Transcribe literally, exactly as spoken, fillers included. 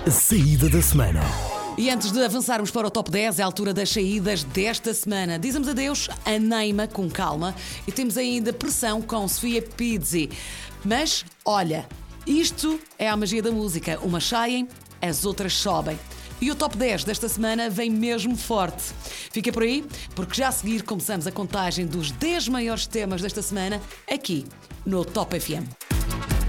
A saída da semana. E antes de avançarmos para o top dez, é a altura das saídas desta semana. Dizemos adeus a Neima com calma e temos ainda Pressão com Sofia Pizzi. Mas, olha, isto é a magia da música. Umas saem, as outras sobem. E o top dez desta semana vem mesmo forte. Fica por aí, porque já a seguir começamos a contagem dos dez maiores temas desta semana aqui no Top F M.